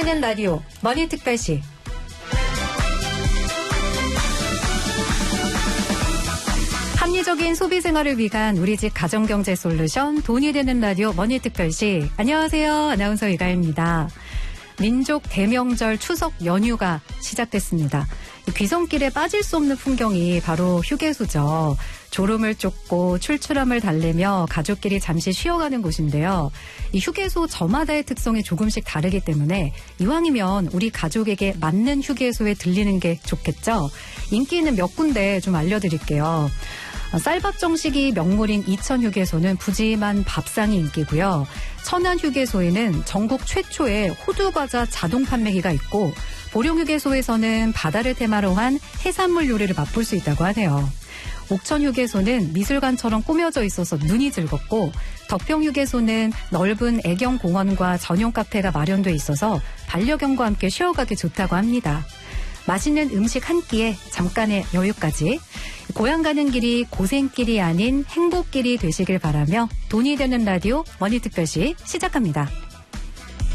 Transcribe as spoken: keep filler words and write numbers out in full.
되는 라디오 머니특별시. 합리적인 소비 생활을 위한 우리 집 가정경제 솔루션 돈이 되는 라디오 머니특별시. 안녕하세요. 아나운서 이가입니다. 민족 대명절 추석 연휴가 시작됐습니다. 귀성길에 빠질 수 없는 풍경이 바로 휴게소죠. 졸음을 쫓고 출출함을 달래며 가족끼리 잠시 쉬어가는 곳인데요. 이 휴게소 저마다의 특성이 조금씩 다르기 때문에 이왕이면 우리 가족에게 맞는 휴게소에 들리는 게 좋겠죠. 인기 있는 몇 군데 좀 알려드릴게요. 쌀밥 정식이 명물인 이천 휴게소는 푸짐한 밥상이 인기고요. 천안 휴게소에는 전국 최초의 호두과자 자동 판매기가 있고, 보령 휴게소에서는 바다를 테마로 한 해산물 요리를 맛볼 수 있다고 하네요. 옥천 휴게소는 미술관처럼 꾸며져 있어서 눈이 즐겁고, 덕평 휴게소는 넓은 애경 공원과 전용 카페가 마련돼 있어서 반려견과 함께 쉬어가기 좋다고 합니다. 맛있는 음식 한 끼에 잠깐의 여유까지. 고향 가는 길이 고생길이 아닌 행복길이 되시길 바라며 돈이 되는 라디오 머니특별시 시작합니다.